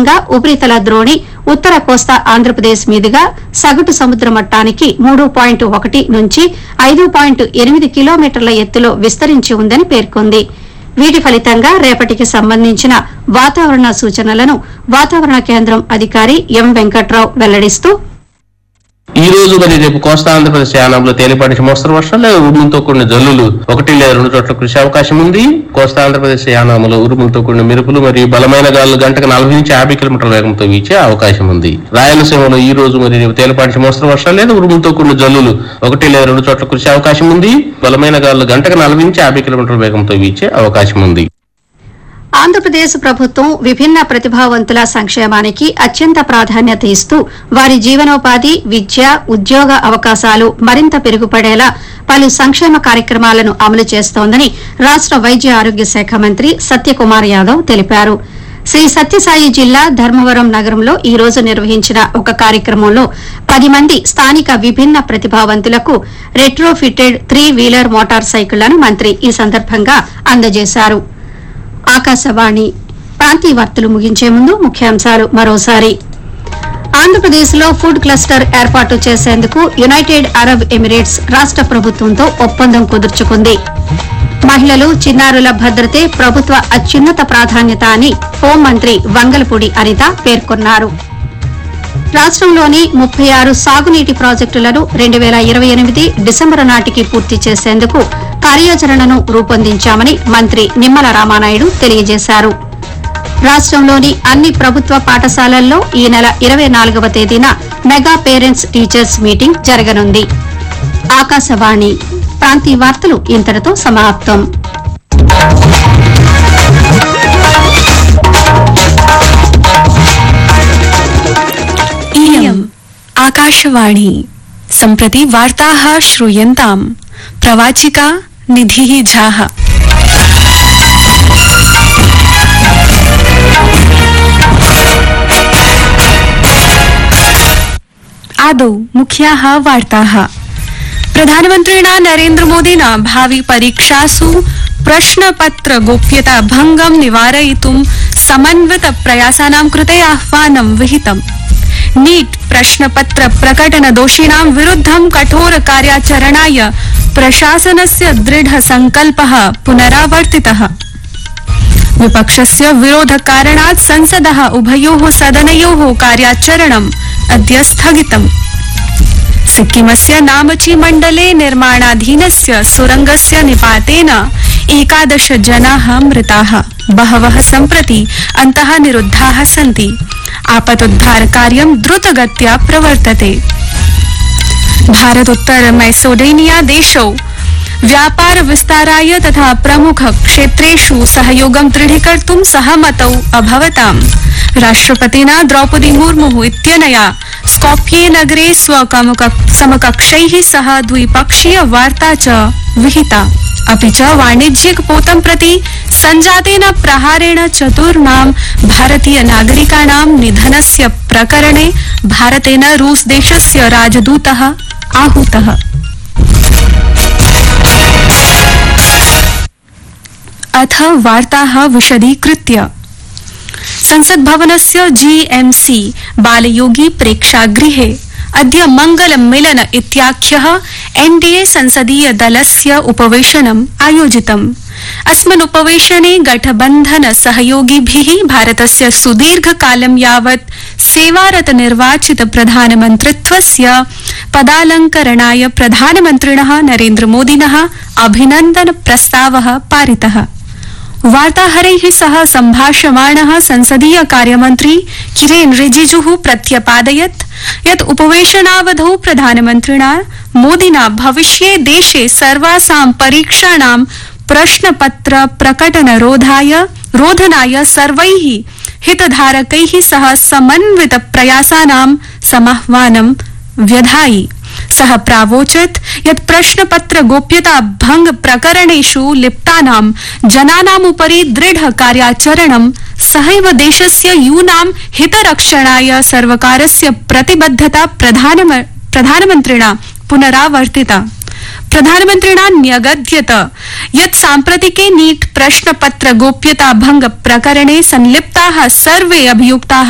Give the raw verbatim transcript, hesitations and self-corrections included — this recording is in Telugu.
భాగంగా ఉపరితల ద్రోణి ఉత్తర కోస్తా ఆంధ్రప్రదేశ్ మీదుగా సగటు సముద్ర మట్టానికి మూడు పాయింట్ ఒకటి నుంచి ఐదు పాయింట్ ఎనిమిది కిలోమీటర్ల ఎత్తులో విస్తరించి ఉందని పేర్కొంది. వీటి ఫలితంగా రేపటికి సంబంధించిన వాతావరణ సూచనలను వాతావరణ కేంద్రం అధికారి ఎం వెంకట్రావు వెల్లడిస్తూ, ఈ రోజు మరి రేపు కోస్తా ఆంధ్రప్రదేశ్ యానంలో తేలిపాటి మోస్తరు వర్షాలు ఉరుములతో కూడిన జల్లులు ఒకటి లేదా రెండు చోట్ల కురిసే అవకాశం ఉంది. కోస్తా ఆంధ్రప్రదేశ్ యానంలో ఉరుములతో కూడిన మెరుపులు మరియు బలమైన గాలులు గంటకు నలభై నుంచి యాభై కిలోమీటర్ల వేగంతో వీచే అవకాశం ఉంది. రాయలసీమలో ఈ రోజు మరి రేపు తేలిపాటి మోస్తరు వర్షాలు లేదా ఉరుములతో కూడిన జల్లులు ఒకటి లేదా రెండు చోట్ల కురిసే అవకాశం ఉంది. బలమైన గాలులు గంటకు నలభై నుంచి యాభై కిలోమీటర్ల వేగంతో వీచే అవకాశం ఉంది. ఆంధ్రప్రదేశ్ ప్రభుత్వం విభిన్న ప్రతిభావంతుల సంక్షేమానికి అత్యంత ప్రాధాన్యత ఇస్తూ వారి జీవనోపాధి, విద్య, ఉద్యోగ అవకాశాలు మరింత పెరుగుపడేలా పలు సంక్షేమ కార్యక్రమాలను అమలు చేస్తోందని రాష్ట వైద్య ఆరోగ్య శాఖ మంత్రి సత్యకుమార్ యాదవ్ తెలిపారు. శ్రీ సత్యసాయి జిల్లా ధర్మవరం నగరంలో ఈ రోజు నిర్వహించిన ఒక కార్యక్రమంలో పది మంది స్థానిక విభిన్న ప్రతిభావంతులకు రెట్రోఫిటెడ్ త్రీ వీలర్ మోటార్ సైకిళ్లను మంత్రి ఈ సందర్భంగా అందజేశారు. ఆకాశవాణి ప్రాంతీయ వార్తలు ముగించే ముందు ముఖ్యాంశాలు మరోసారి. ఆంధ్రప్రదేశ్లో ఫుడ్ క్లస్టర్ ఏర్పాటు చేసేందుకు యునైటెడ్ అరబ్ ఎమిరేట్స్ రాష్ట ప్రభుత్వంతో ఒప్పందం కుదుర్చుకుంది. మహిళలు, చిన్నారుల భద్రతే ప్రభుత్వ అత్యున్నత ప్రాధాన్యత అని హోంమంత్రి వంగలపూడి అనిత పేర్కొన్నారు. రాష్టంలోని ముప్పై ఆరు సాగునీటి ప్రాజెక్టులను రెండు వేల ఇరవై ఎనిమిది డిసెంబరు నాటికి పూర్తి చేసేందుకు కార్యాచరణను రూపొందించామని మంత్రి నిమ్మల రామానాయుడు తెలియజేశారు. రాష్టంలోని అన్ని ప్రభుత్వ పాఠశాలల్లో ఈ నెల ఇరవై నాలుగవ తేదీన మెగా పేరెంట్స్ టీచర్స్ మీటింగ్ జరగనుంది. ఆకాశవాణి ప్రాంతీయ వార్తలు ఇంతటితో సమాప్తం. आकाशवाणी सम्प्रति वार्ताः श्रूयन्ताम्. प्रवाचिका निधिः झाः. आदौ मुख्याः वार्ताः. प्रधानमन्त्रिणा नरेन्द्र मोदिना भावि परीक्षासु प्रश्नपत्र गोप्यता भंगं निवारयितुं समन्वित प्रयासानां कृते आह्वानं विहितम्. नीट प्रश्नपत्र प्रकटन दोषिणां विरुद्धं कठोर कार्याचरणाय प्रशासनस्य दृढ संकल्पः पुनरावर्तितः. विपक्षस्य विरोध कारणात् संसदः उभयोः सदनयोः कार्याचरणम् अद्य स्थगितम्. सिक्किमस्य नामची मण्डले निर्माणाधीनस्य सुरंगस्य निपातेन एकादश जनाः मृताः. बहवः सम्प्रति अन्तः निरुद्धाः सन्ति. आपतोद्धार कार्यं द्रुतगत्या प्रवर्तते. भारतोत्तर मैसेडोनिया देशौ व्यापार विस्ताराय तथा प्रमुख क्षेत्रेषु सहयोगं दृढीकर्तुं सहमतौ अभवताम्. राष्ट्रपतिना द्रौपदी मुर्मु इत्यनया स्कॉप्ये नगरे स्वसमकक्षैः सह द्विपक्षीय वार्ता च विहिता. अपि च वाणिज्यिक पोतं प्रति संजातेन प्रहारेण चतुर्णां भारतीय नागरिकाणां निधनस्य प्रकरणे भारतेन रूस देशस्य राजदूतः आहूतः. अथ वार्ताः विशदीकृत्य. संसद भवनस्य जीएमसी बालयोगी प्रेक्षागृहे अद्य मंगल मिलन इत्याख्यः एनडीए संसदीय दलस्य उपवेशनम् आयोजितम्. अस्मिन् उपवेशने गठबन्धन सहयोगिभिः भारतस्य सुदीर्घकालं यावत् सेवारत निर्वाचित प्रधानमन्त्रित्वस्य पदालंकरणाय प्रधानमन्त्रिणः नरेन्द्र मोदिनः अभिनन्दन प्रस्तावः पारितः. वार्ताहरैः सह सम्भाषमाणः संसदीय कार्यमन्त्री किरेन रिजिजुः प्रत्यपादयत् यत् उपवेशनावधौ प्रधानमन्त्रिणा मोदिना भविष्ये देशे सर्वासां परीक्षाणां प्रश्नपत्र प्रकटनरोधाय रोधनाय सर्वैः हितधारकैः सह समन्वित प्रयासानां समाह्वानं व्यधायि. सः प्रावोचत् यत् प्रश्नपत्र गोप्यता भंग प्रकरणेषु लिप्तानां जनानामुपरि दृढ कार्याचरणं सहैव देशस्य यूनां हितरक्षणाय सर्वकारस्य प्रतिबद्धता प्रधानमन्त्रिणा पुनरावर्तिता. प्रधानमन्त्रिणा न्यगद्यत यत् साम्प्रतिके नीट प्रश्नपत्र गोप्यता भंग प्रकरणे संलिप्ताः सर्वे अभियुक्ताः